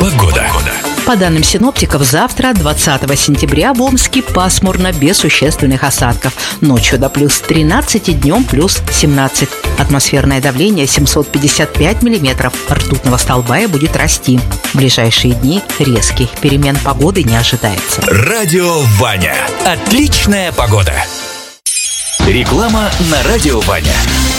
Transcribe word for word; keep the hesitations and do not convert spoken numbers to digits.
Погода. По данным синоптиков, завтра, двадцатого сентября, в Омске пасмурно, без существенных осадков. Ночью до плюс тринадцати, днем плюс семнадцать. Атмосферное давление семьсот пятьдесят пять миллиметров. Ртутного столба будет расти. В ближайшие дни резких перемен погоды не ожидается. Радио Ваня. Отличная погода. Реклама на Радио Ваня.